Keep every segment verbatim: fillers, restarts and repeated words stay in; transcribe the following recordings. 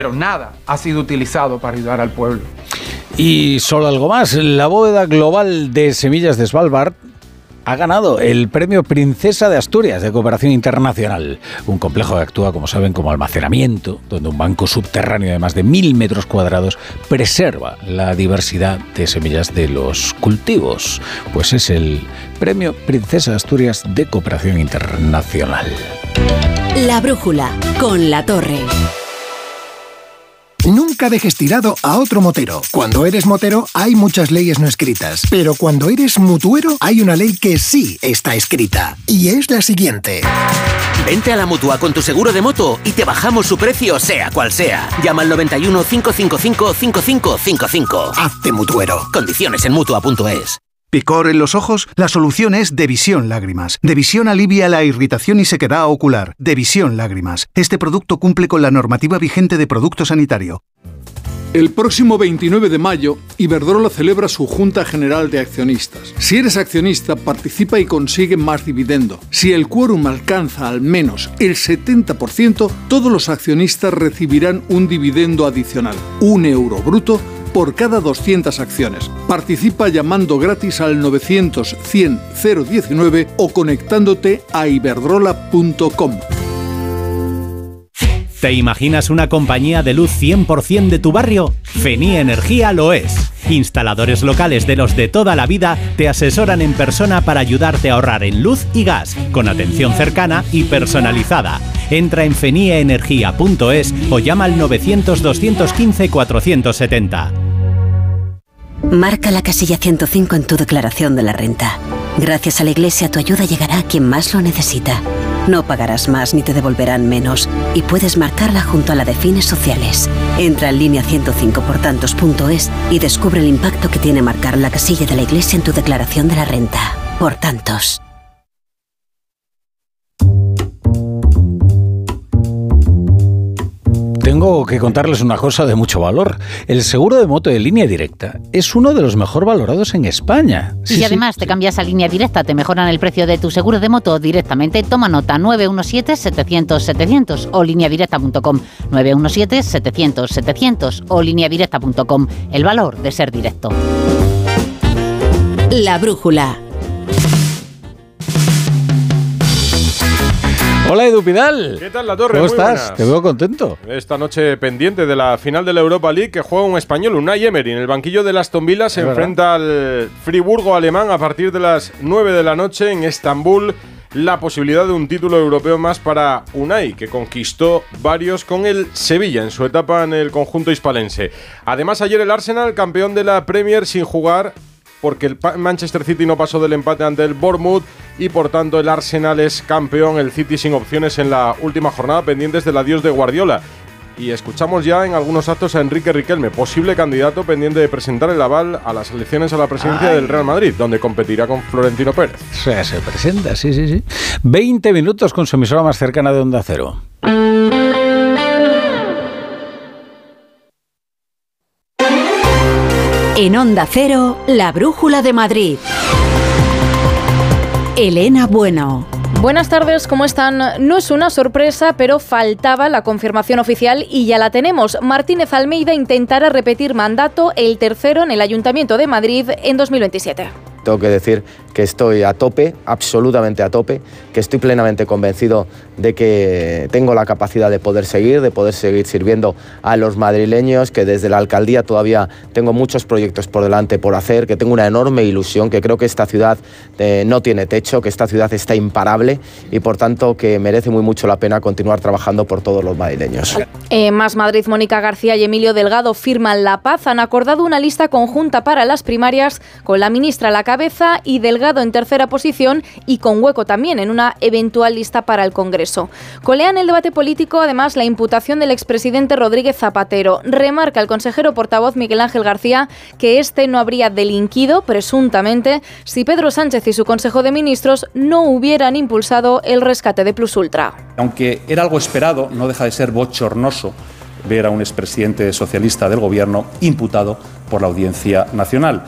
pero nada ha sido utilizado para ayudar al pueblo. Y solo algo más, la bóveda global de semillas de Svalbard ha ganado el premio Princesa de Asturias de Cooperación Internacional, un complejo que actúa, como saben, como almacenamiento, donde un banco subterráneo de más de mil metros cuadrados preserva la diversidad de semillas de los cultivos. Pues es el premio Princesa de Asturias de Cooperación Internacional. La brújula, con La Torre. Nunca dejes tirado a otro motero. Cuando eres motero hay muchas leyes no escritas, pero cuando eres mutuero hay una ley que sí está escrita, y es la siguiente. Vente a la Mutua con tu seguro de moto y te bajamos su precio sea cual sea. Llama al noventa y uno, cinco cinco cinco, cinco cinco cinco cinco. Hazte mutuero. Condiciones en mutua punto es. ¿Picor en los ojos? La solución es Devisión Lágrimas. Devisión alivia la irritación y sequedad ocular. Devisión Lágrimas. Este producto cumple con la normativa vigente de producto sanitario. El próximo veintinueve de mayo, Iberdrola celebra su Junta General de Accionistas. Si eres accionista, participa y consigue más dividendo. Si el quórum alcanza al menos el setenta por ciento, todos los accionistas recibirán un dividendo adicional, un euro bruto, por cada doscientas acciones. Participa llamando gratis al novecientos, cien, cero diecinueve o conectándote a iberdrola punto com. ¿Te imaginas una compañía de luz cien por ciento de tu barrio? Feni Energía lo es. Instaladores locales de los de toda la vida te asesoran en persona para ayudarte a ahorrar en luz y gas, con atención cercana y personalizada. Entra en fenie energía punto es o llama al novecientos, doscientos quince, cuatrocientos setenta. Marca la casilla ciento cinco en tu declaración de la renta. Gracias a la Iglesia tu ayuda llegará a quien más lo necesita. No pagarás más ni te devolverán menos y puedes marcarla junto a la de fines sociales. Entra en línea ciento cinco por tantos punto es y descubre el impacto que tiene marcar la casilla de la Iglesia en tu declaración de la renta. Por tantos. Tengo que contarles una cosa de mucho valor. El seguro de moto de Línea Directa es uno de los mejor valorados en España. Sí, y si además sí. te cambias a Línea Directa, te mejoran el precio de tu seguro de moto directamente. Toma nota, nueve uno siete, setecientos, setecientos o línea directa punto com. nueve uno siete, setecientos, setecientos o línea directa punto com. El valor de ser directo. La brújula. Hola Edu Pidal. ¿Qué tal, La Torre? ¿Cómo Muy estás? buenas. Te veo contento. Esta noche pendiente de la final de la Europa League que juega un español, Unai Emery. En el banquillo de Aston Villa se enfrenta al Friburgo alemán a partir de las nueve de la noche en Estambul. La posibilidad de un título europeo más para Unai, que conquistó varios con el Sevilla en su etapa en el conjunto hispalense. Además, ayer el Arsenal, campeón de la Premier sin jugar, porque el Manchester City no pasó del empate ante el Bournemouth y por tanto el Arsenal es campeón, el City sin opciones en la última jornada, pendientes del adiós de Guardiola. Y escuchamos ya en algunos actos a Enrique Riquelme, posible candidato pendiente de presentar el aval a las elecciones a la presidencia Ay. del Real Madrid, donde competirá con Florentino Pérez. O sea, se presenta, sí, sí, sí. veinte minutos con su emisora más cercana de Onda Cero. En Onda Cero, la brújula de Madrid. Elena Bueno. Buenas tardes, ¿cómo están? No es una sorpresa, pero faltaba la confirmación oficial y ya la tenemos. Martínez Almeida intentará repetir mandato, el tercero en el Ayuntamiento de Madrid en dos mil veintisiete. Tengo que decir que estoy a tope, absolutamente a tope, que estoy plenamente convencido de que tengo la capacidad de poder seguir, de poder seguir sirviendo a los madrileños, que desde la alcaldía todavía tengo muchos proyectos por delante por hacer, que tengo una enorme ilusión, que creo que esta ciudad eh, no tiene techo, que esta ciudad está imparable y por tanto que merece muy mucho la pena continuar trabajando por todos los madrileños. Eh, Más Madrid, Mónica García y Emilio Delgado firman la paz, han acordado una lista conjunta para las primarias con la ministra a la cabeza y Delgado en tercera posición y con hueco también en una eventual lista para el Congreso. Colean el debate político además la imputación del expresidente Rodríguez Zapatero. Remarca el consejero portavoz Miguel Ángel García que este no habría delinquido, presuntamente, si Pedro Sánchez y su Consejo de Ministros no hubieran impulsado el rescate de Plus Ultra. Aunque era algo esperado, no deja de ser bochornoso ver a un expresidente socialista del Gobierno imputado por la Audiencia Nacional.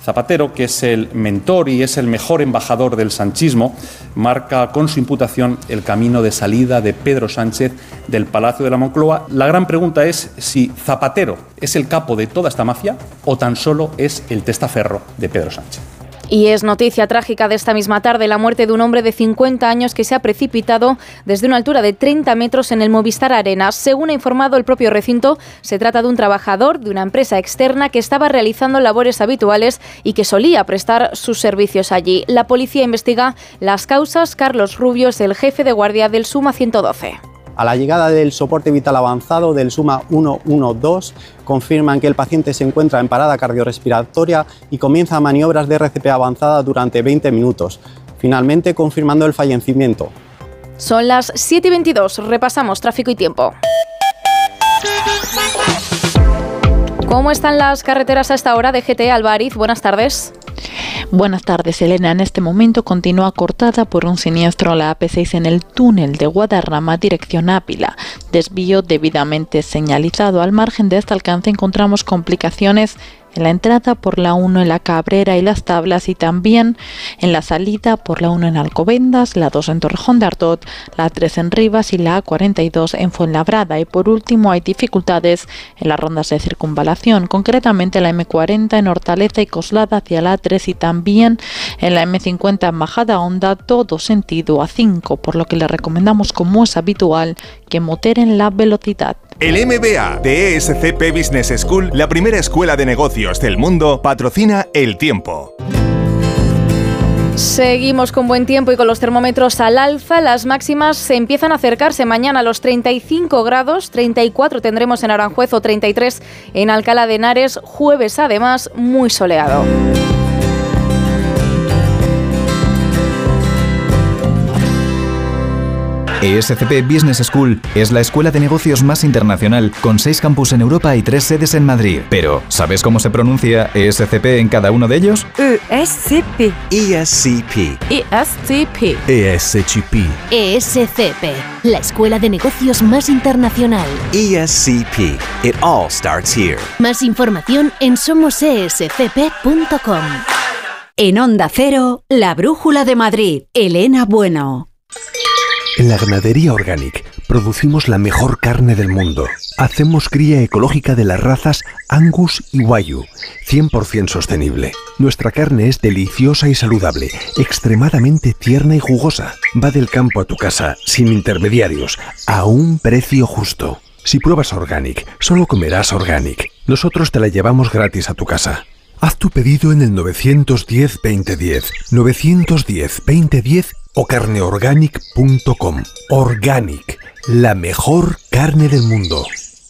Zapatero, que es el mentor y es el mejor embajador del sanchismo, marca con su imputación el camino de salida de Pedro Sánchez del Palacio de la Moncloa. La gran pregunta es si Zapatero es el capo de toda esta mafia o tan solo es el testaferro de Pedro Sánchez. Y es noticia trágica de esta misma tarde la muerte de un hombre de cincuenta años que se ha precipitado desde una altura de treinta metros en el Movistar Arena. Según ha informado el propio recinto, se trata de un trabajador de una empresa externa que estaba realizando labores habituales y que solía prestar sus servicios allí. La policía investiga las causas. Carlos Rubio es el jefe de guardia del SUMA ciento doce. A la llegada del soporte vital avanzado del SUMA ciento doce, confirman que el paciente se encuentra en parada cardiorrespiratoria y comienza maniobras de R C P avanzada durante veinte minutos, finalmente confirmando el fallecimiento. Son las siete y veintidós, repasamos tráfico y tiempo. ¿Cómo están las carreteras a esta hora? D G T, Albariz, buenas tardes. Buenas tardes, Elena. En este momento continúa cortada por un siniestro la A P seis en el túnel de Guadarrama, dirección Ávila. Desvío debidamente señalizado. Al margen de este alcance encontramos complicaciones en la entrada por la uno en La Cabrera y Las Tablas y también en la salida por la uno en Alcobendas, la dos en Torrejón de Ardoz, la tres en Rivas y la A cuarenta y dos en Fuenlabrada. Y por último hay dificultades en las rondas de circunvalación, concretamente la eme cuarenta en Hortaleza y Coslada hacia la A tres y también en la eme cincuenta en Majadahonda, todo sentido A cinco, por lo que le recomendamos, como es habitual, que moderen la velocidad. El M B A de E S C P Business School, la primera escuela de negocios del mundo, patrocina El Tiempo. Seguimos con buen tiempo y con los termómetros al alza. Las máximas se empiezan a acercarse mañana a los treinta y cinco grados, treinta y cuatro tendremos en Aranjuez o treinta y tres en Alcalá de Henares. Jueves además muy soleado. E S C P Business School es la escuela de negocios más internacional, con seis campus en Europa y tres sedes en Madrid. Pero, ¿sabes cómo se pronuncia E S C P en cada uno de ellos? E S C P. E S C P. E S C P. E S C P. E S C P, la escuela de negocios más internacional. E S C P. It all starts here. Más información en somos e s c p punto com. En Onda Cero, La Brújula de Madrid. Elena Bueno. En la Ganadería Organic producimos la mejor carne del mundo. Hacemos cría ecológica de las razas Angus y Wagyu, cien por ciento sostenible. Nuestra carne es deliciosa y saludable, extremadamente tierna y jugosa. Va del campo a tu casa, sin intermediarios, a un precio justo. Si pruebas Organic, solo comerás Organic. Nosotros te la llevamos gratis a tu casa. Haz tu pedido en el nueve uno cero, veinte diez, nueve uno cero, veinte diez o carne organic punto com. Organic, la mejor carne del mundo.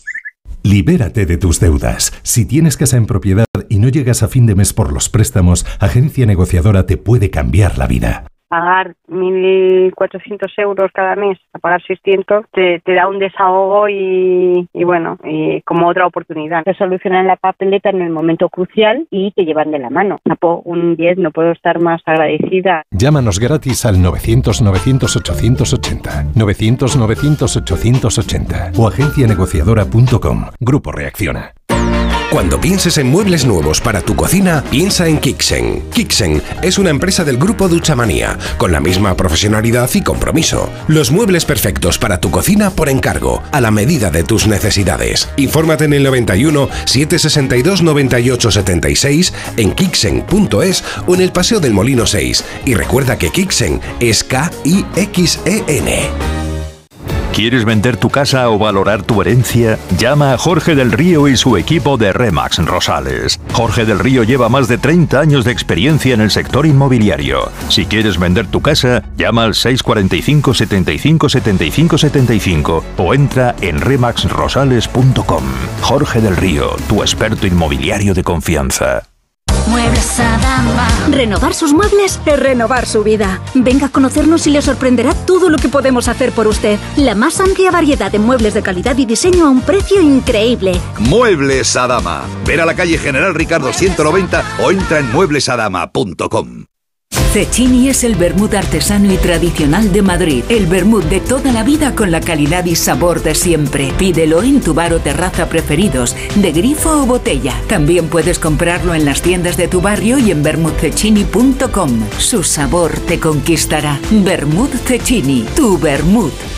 Libérate de tus deudas. Si tienes casa en propiedad y no llegas a fin de mes por los préstamos, Agencia Negociadora te puede cambiar la vida. Pagar mil cuatrocientos euros cada mes, a pagar seiscientos, te, te da un desahogo y, y bueno, y como otra oportunidad. Te solucionan la papeleta en el momento crucial y te llevan de la mano. Un diez, no puedo estar más agradecida. Llámanos gratis al novecientos, novecientos, ochocientos ochenta, novecientos, novecientos, ochocientos ochenta o agencia negociadora punto com. Grupo Reacciona. Cuando pienses en muebles nuevos para tu cocina, piensa en Kixen. Kixen es una empresa del grupo Duchamanía, con la misma profesionalidad y compromiso. Los muebles perfectos para tu cocina por encargo, a la medida de tus necesidades. Infórmate en el noventa y uno, setecientos sesenta y dos, noventa y ocho setenta y seis, en kixen punto es o en el Paseo del Molino seis. Y recuerda que Kixen es K I X E N. ¿Quieres vender tu casa o valorar tu herencia? Llama a Jorge del Río y su equipo de Remax Rosales. Jorge del Río lleva más de treinta años de experiencia en el sector inmobiliario. Si quieres vender tu casa, llama al seis cuatro cinco, setenta y cinco, setenta y cinco, setenta y cinco o entra en remax rosales punto com. Jorge del Río, tu experto inmobiliario de confianza. Muebles Adama. Renovar sus muebles es renovar su vida. Venga a conocernos y le sorprenderá todo lo que podemos hacer por usted. La más amplia variedad de muebles de calidad y diseño a un precio increíble. Muebles Adama. Ver a la calle General Ricardo ciento noventa o entra en muebles adama punto com. Cecchini es el vermut artesano y tradicional de Madrid. El vermut de toda la vida con la calidad y sabor de siempre. Pídelo en tu bar o terraza preferidos, de grifo o botella. También puedes comprarlo en las tiendas de tu barrio y en vermut cecchini punto com. Su sabor te conquistará. Vermut Cecchini, tu vermut.